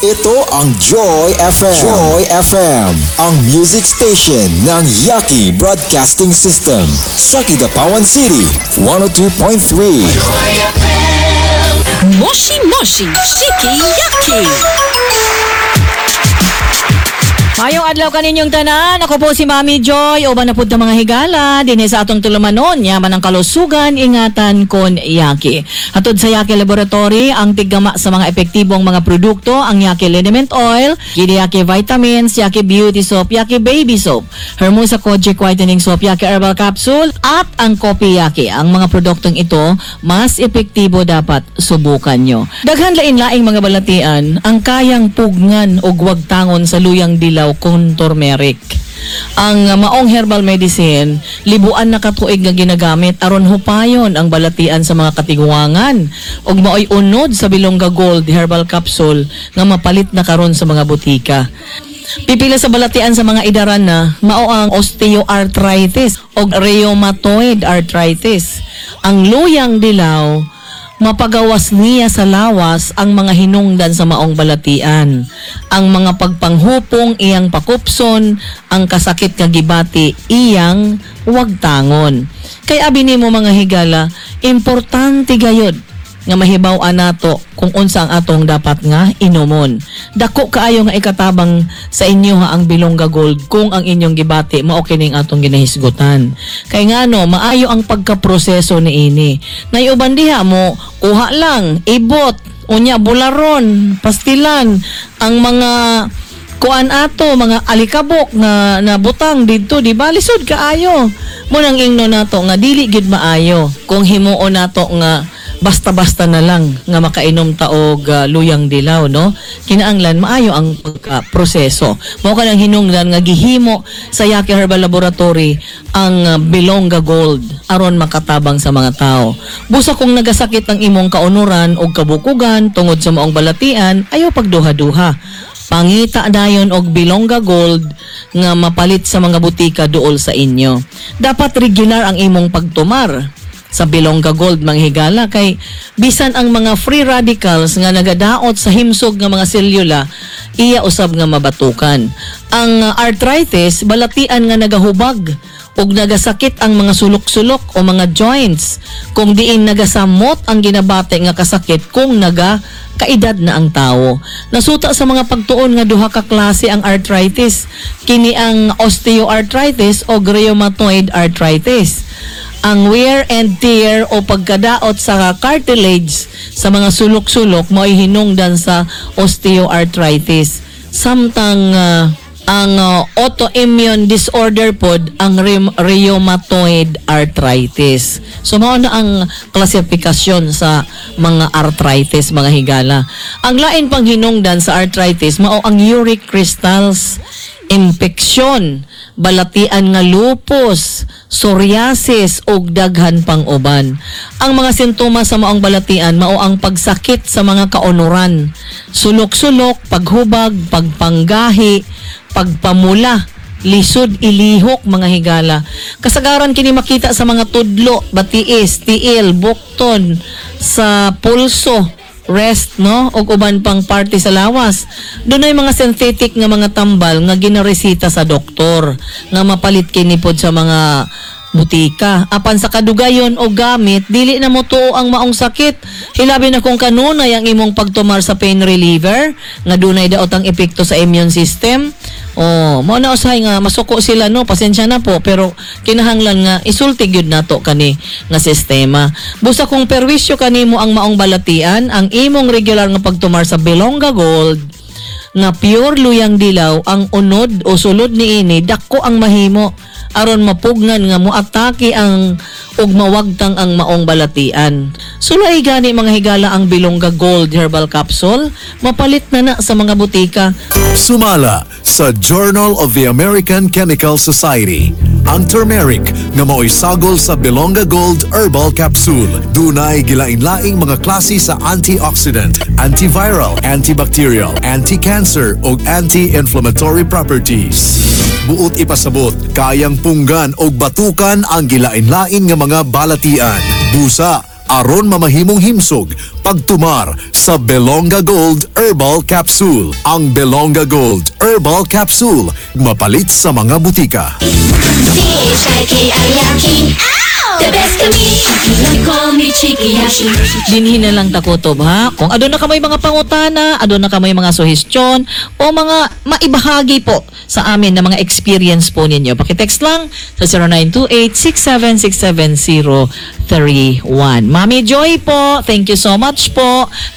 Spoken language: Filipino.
Ito ang Joy FM. Joy FM, ang music station ng Yaki Broadcasting System sa Kidapawan City, 102.3. Moshi Moshi Shiki Yaki. Mayong adlaw kaninyong tanan, ako po si Mami Joy, uban na po ng mga higala, din sa atong tulumanon, yaman ang kalusugan, ingatan kon Yaki. Hatod sa Yaki Laboratory, ang tiggama sa mga epektibong mga produkto, ang Yaki Liniment Oil, Yaki Vitamins, Yaki Beauty Soap, Yaki Baby Soap, Hermosa Kojic Whitening Soap, Yaki Herbal Capsule, at ang Kopi Yaki. Ang mga produktong ito, mas epektibo dapat subukan nyo. Daghan lain-laing mga balatian, ang kayang pugngan o guwagtangon sa luyang dilaw kung turmeric. Ang maong herbal medicine, libuan na katuig nga ginagamit aron hupayon ang balatian sa mga katiguangan ug maoy unod sa Bilongga Gold Herbal Capsule nga mapalit na karon sa mga butika. Pipila sa balatian sa mga idaran na mao ang osteoarthritis o rheumatoid arthritis. Ang luyang dilaw, mapagawas niya sa lawas ang mga hinungdan sa maong balatian. Ang mga pagpanghupong iyang pakupson, ang kasakit nga gibati iyang wagtangon. Kay abi nimo mga higala, importante gayud nga mahibaw-an nato kung unsa ang atong dapat nga inumon. Dako kaayo nga ikatabang sa inyo ha ang Bilongga Gold kung ang inyong gibati mao kining atong ginahisgutan. Kay ngano maayo ang pagkaproseso niini. Nayuban diha mo kuha lang, ibot, unya bularon, pastilan ang mga kuan ato, mga alikabok na butang didto, di ba lisod kaayo. Mo nang ingno nato nga dili gid maayo kung himuon nato nga basta-basta na lang nga makainom taog luyang dilaw, no? Kinaanglan maayo ang proseso. Mao kanang hinungdan nga gihimo sa Yaki Herbal Laboratory ang Bilongga Gold aron makatabang sa mga tao. Busa kung nagasakit ang imong kaunuran o kabukugan tungod sa maong balatian, ayaw pagduha-duha. Pangita dayon og Bilongga Gold nga mapalit sa mga butika duol sa inyo. Dapat regular ang imong pagtumar sa Bilongga Gold mga higala kay bisan ang mga free radicals nga nagadaot sa himsog nga mga selula iya usab nga mabatukan. Ang arthritis balatian nga nagahubag ug nagasakit ang mga sulok-sulok o mga joints kung diin nagasamot ang ginabate nga kasakit kung kaedad na ang tao. Nasuta sa mga pagtuon nga duha ka klase ang arthritis. Kini ang osteoarthritis o rheumatoid arthritis. Ang wear and tear o pagkadaot sa cartilage sa mga sulok-sulok mo'y hinungdan sa osteoarthritis. Samtang ang autoimmune disorder pod ang rheumatoid arthritis. So mao na ang klasifikasyon sa mga arthritis mga higala. Ang lain pang hinungdan sa arthritis mao ang uric crystals, impeksyon, balatian nga lupus, psoriasis ug daghan pang uban. Ang mga sintomas sa maong balatian mao ang pagsakit sa mga kaunuran, sulok-sulok, paghubag, pagpanggahi, pagpamula, lisod ilihok mga higala. Kasagaran kini makita sa mga tudlo, batiis, tiil, bukton, sa pulso, rest, no? O uban pang parte sa lawas. Doon ay mga synthetic nga mga tambal nga ginaresita sa doktor nga mapalit kini pod sa mga butika. Apan sa kadugayon o gamit, dili na mo tuo ang maong sakit. Hilabi na kung kanunay ang imong pagtumar sa pain reliever nga dunay daot ang epekto sa immune system. Oh, mao na usahay nga masuko sila, no, pasensya na po, pero kinahanglan nga isulti gyud nato kani nga sistema. Busa kung perwisyo kanimo ang maong balatian, ang imong regular nga pagtumar sa Bilongga Gold nga pure luyang dilaw ang unod o sulod niini dako ang mahimo aron mapugnan nga moatake ang ug mawagtang ang maong balatian. Sulay gani mga higala ang Bilongga Gold Herbal Capsule, mapalit na sa mga butika. Sumala sa Journal of the American Chemical Society ang turmeric nga mao'y sagol sa Bilongga Gold Herbal Capsule. Dunay gilain-laing mga klase sa antioxidant, antiviral, antibacterial, anti-cancer ug anti-inflammatory properties. Buot ipasabot, kayang punggan o batukan ang gilain-lain nga mga balatian. Busa, aron mamahimong himsog pagtumar sa Belonga Gold Herbal Capsule. Ang Belonga Gold Herbal Capsule mapalit sa mga butika. The best of me, you call me Chiki Hashi. Dinhin na lang takutob ha. Kung adon na kamay mga pangutana, adon na kamay mga suhestyon o mga maibahagi po sa amin na mga experience po ninyo. Pakitext lang sa 0928-6767031. Mami Joy po, thank you so much po.